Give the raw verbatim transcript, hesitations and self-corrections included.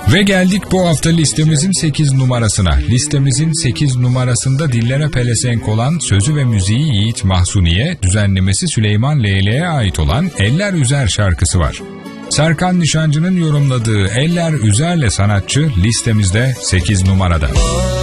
Ve geldik bu hafta listemizin sekiz numarasına. Listemizin sekiz numarasında dillere pelesenk olan, sözü ve müziği Yiğit Mahsuni'ye, düzenlemesi Süleyman Leyle'ye ait olan Eller Üzer şarkısı var. Serkan Nişancı'nın yorumladığı Eller Üzer'le sanatçı listemizde sekiz numarada.